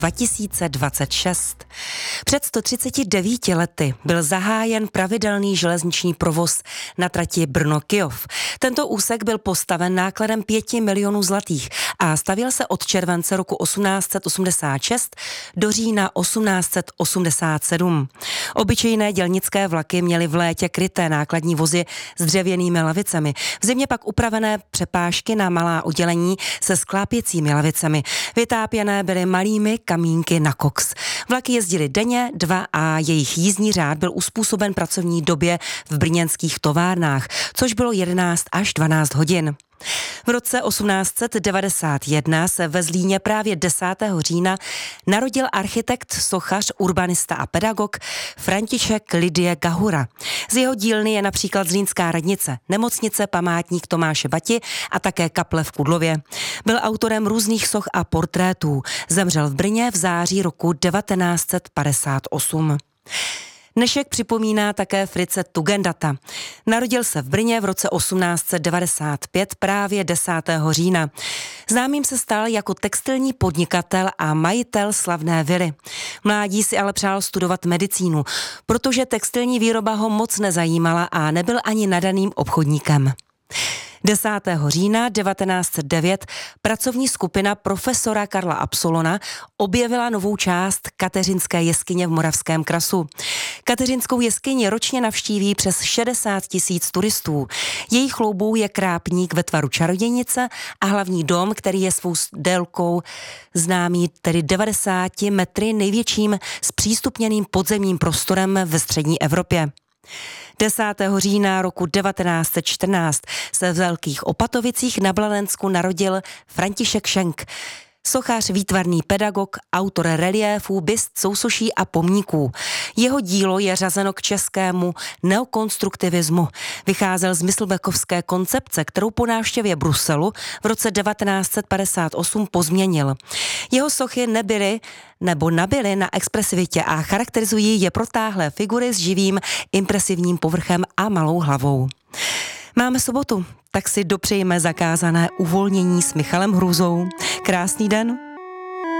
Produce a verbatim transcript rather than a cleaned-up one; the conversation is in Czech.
dva tisíce dvacet šest. Před sto třiceti devíti lety byl zahájen pravidelný železniční provoz na trati Brno-Kyjov. Tento úsek byl postaven nákladem pěti milionů zlatých a stavěl se od července roku osmnáct set osmdesát šest do října osmnáct set osmdesát sedm. Obyčejné dělnické vlaky měly v létě kryté nákladní vozy s dřevěnými lavicemi, v zimě pak upravené přepážky na malá oddělení se sklápěcími lavicemi. Vytápěné byly malými kamínky na koks. Vlaky jezdily denně, dva a jejich jízdní řád byl uspůsoben pracovní době v brněnských továrnách, což bylo jedenáct až dvanáct hodin. V roce osmnáct set devadesát jedna se ve Zlíně právě desátého října narodil architekt, sochař, urbanista a pedagog František Lidie Gahura. Z jeho dílny je například Zlínská radnice, nemocnice, památník Tomáše Bati a také kaple v Kudlově. Byl autorem různých soch a portrétů. Zemřel v Brně v září roku devatenáct set padesát osm. Dnešek připomíná také Fritze Tugendata. Narodil se v Brně v roce osmnáct set devadesát pět právě desátého října. Známým se stal jako textilní podnikatel a majitel slavné vily. Mládí si ale přál studovat medicínu, protože textilní výroba ho moc nezajímala a nebyl ani nadaným obchodníkem. desátého října devatenáct set devět pracovní skupina profesora Karla Absolona objevila novou část Kateřinské jeskyně v Moravském Krasu. Kateřinskou jeskyni ročně navštíví přes šedesát tisíc turistů. Její chloubou je krápník ve tvaru čarodějnice a hlavní dom, který je svou délkou známý tedy devadesát metry, největším zpřístupněným podzemním prostorem ve střední Evropě. desátého října roku devatenáct set čtrnáct se v Velkých Opatovicích na Blanensku narodil František Schenk. Sochař, výtvarný pedagog, autor reliéfů, byst, sousoší a pomníků. Jeho dílo je řazeno k českému neokonstruktivismu. Vycházel z myslbeckovské koncepce, kterou po návštěvě Bruselu v roce devatenáct set padesát osm pozměnil. Jeho sochy nebyly nebo nabyly na expresivitě a charakterizují je protáhlé figury s živým impresivním povrchem a malou hlavou. Máme sobotu, tak si dopřejme zakázané uvolnění s Michalem Hrůzou. Krásný den.